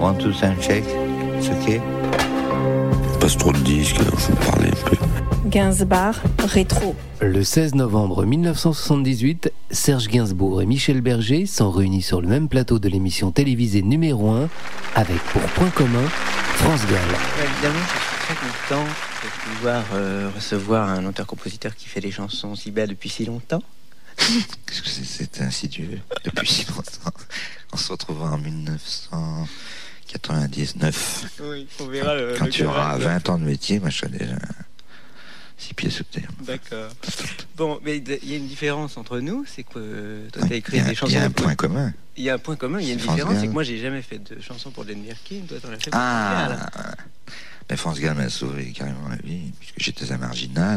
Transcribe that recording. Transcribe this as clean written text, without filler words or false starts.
One, two, sound check. It's okay. Passe trop de disques, alors je vais parler un peu. Gainsbourg, rétro. Le 16 novembre 1978, Serge Gainsbourg et Michel Berger sont réunis sur le même plateau de l'émission télévisée numéro 1 avec pour point commun France Gall. Évidemment, je suis très content de pouvoir recevoir un auteur-compositeur qui fait des chansons si belles depuis si longtemps. Qu'est-ce que c'est insidieux depuis si longtemps. On se retrouvera en 1999. Oui, on verra quand tu auras 20 ans de métier, moi je serai déjà 6 pieds sous terre. D'accord. Bon, mais il y a une différence entre nous, c'est que toi tu as écrit des chansons. Il y a un point commun. Il y a un point commun, il y a une différence, c'est que moi j'ai jamais fait de chansons pour Jane Birkin, toi t'en as fait pour France Gall. Mais France Gall m'a sauvé carrément la vie, puisque j'étais un marginal.